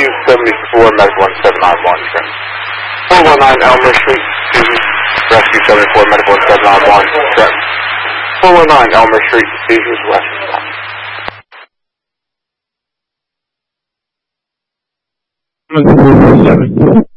Rescue 74, Medical 1791, sir. 419 Elmer Street, Seizures. Rescue 74, Medical 1791, sir. 419 Elmer Street, Seizures, West.